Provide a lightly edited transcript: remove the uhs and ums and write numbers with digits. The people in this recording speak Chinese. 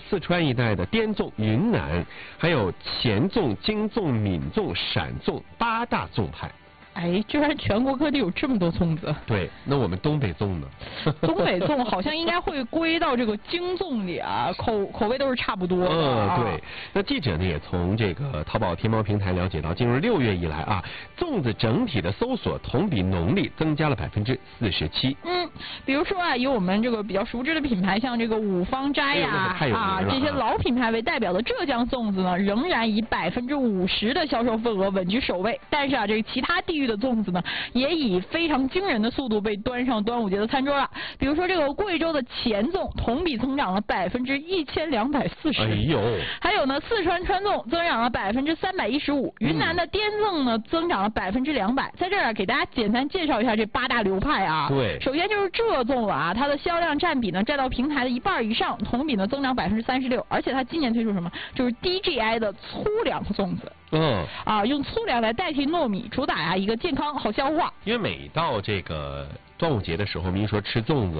四川一带的滇粽、云南，还有黔粽、京粽、闽粽、陕粽8大粽派。 哎，居然全国各地有这么多粽子。 对，那我们东北粽呢？ 东北粽好像应该会归到这个京粽里啊，口味都是差不多的。 对。那记者呢也从这个淘宝、天猫平台了解到，进入6月以来啊，粽子整体的搜索同比农历增加了47%。 比如说啊，以我们这个比较熟知的品牌，像这个五芳斋呀这些老品牌为代表的浙江粽子呢，仍然以50%的销售份额稳居首位。但是啊，这个其他地域的粽子呢，也以非常惊人的速度被端上端午节的餐桌了。比如说这个贵州的黔粽同比增长了1240%。 哎呦！ 还有呢，四川川粽增长了315%，云南的滇粽呢增长了200%。在这儿给大家简单介绍一下这8大流派啊。 对。 首先就是浙粽了啊，它的销量占比呢占到平台的1半以上，同比呢增长36%，而且它今年推出什么？就是 DGI 的粗粮粽子。用粗粮来代替糯米，主打一个健康好消化。 因为每到这个端午节的时候，我们一说吃粽子